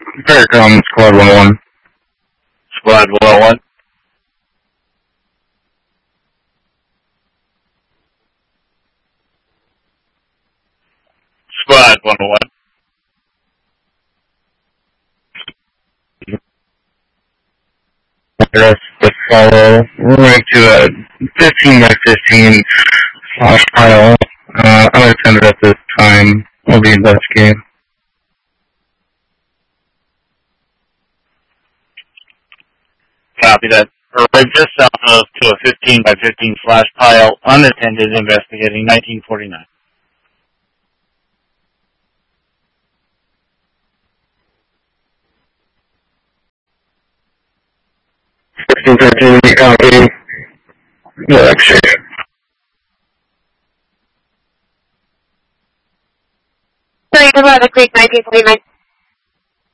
Paracom, Squad 101. Squad 101. Squad 101. Address to follow. We're going to a 15 by 15 slash pile. Unattended at this time. We'll be investigating. Copy that. Arrived just south of to a 15 by 15 slash pile, unattended, investigating 1949. 1613, copy. No exchange. Sorry, about the Creek 1949.